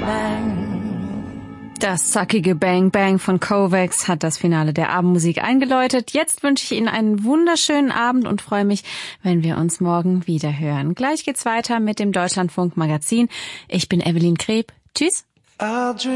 Das zackige Bang Bang von Kovacs hat das Finale der Abendmusik eingeläutet. Jetzt wünsche ich Ihnen einen wunderschönen Abend und freue mich, wenn wir uns morgen wieder hören. Gleich geht's weiter mit dem Deutschlandfunk Magazin. Ich bin Evelyn Kreb. Tschüss.